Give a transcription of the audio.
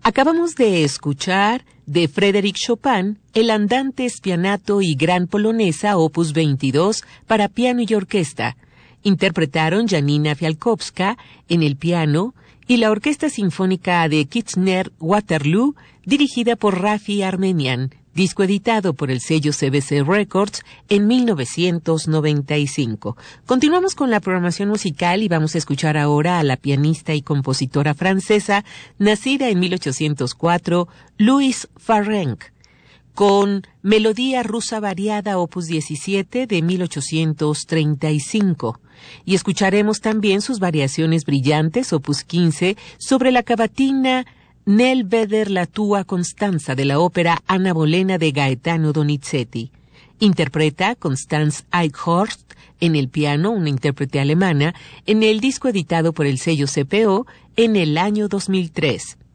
Acabamos de escuchar de Frédéric Chopin el Andante Spianato y Gran Polonesa opus 22 para piano y orquesta. Interpretaron Janina Fialkowska en el piano y la Orquesta Sinfónica de Kitchener-Waterloo, dirigida por Rafi Armenian, disco editado por el sello CBC Records en 1995. Continuamos con la programación musical y vamos a escuchar ahora a la pianista y compositora francesa, nacida en 1804, Louise Farrenc, con Melodía Rusa Variada opus 17 de 1835. Y escucharemos también sus variaciones brillantes opus 15 sobre la cavatina Nel veder la tua Constanza de la ópera Anna Bolena de Gaetano Donizetti. Interpreta Constance Eichhorst en el piano, una intérprete alemana, en el disco editado por el sello CPO en el año 2003.